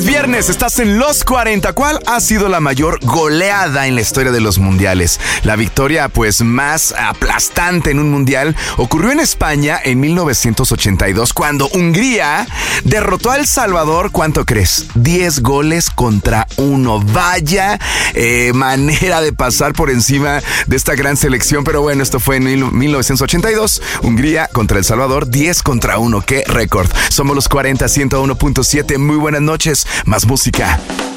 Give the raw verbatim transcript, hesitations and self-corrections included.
es viernes, estás en Los cuarenta. ¿Cuál ha sido la mayor goleada en la historia de los mundiales? La victoria, pues, más aplastante en un mundial ocurrió en España en mil novecientos ochenta y dos, cuando Hungría derrotó a El Salvador. ¿Cuánto crees? diez goles contra uno. Vaya eh, manera de pasar por encima de esta gran selección. Pero bueno, esto fue en mil novecientos ochenta y dos. Hungría contra El Salvador, diez contra uno. ¡Qué récord! Somos Los cuarenta, ciento uno punto siete. Muy buenas noches. Más música.